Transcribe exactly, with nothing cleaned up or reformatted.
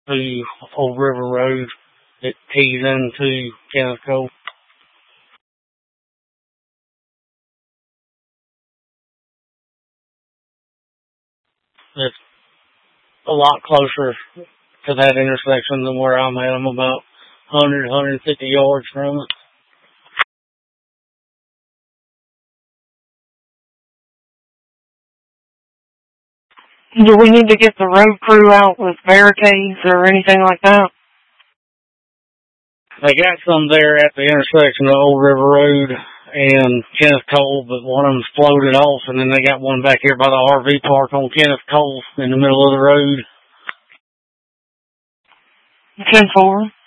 to Old River Road that tees into Kenneth Cole. It's a lot closer to that intersection than where I'm at. I'm about one hundred, one hundred fifty yards from it. Do we need to get the road crew out with barricades or anything like that? They got some there at the intersection of Old River Road and Kenneth Cole, but one of them's floated off, and then they got one back here by the R V park on Kenneth Cole in the middle of the road. ten four.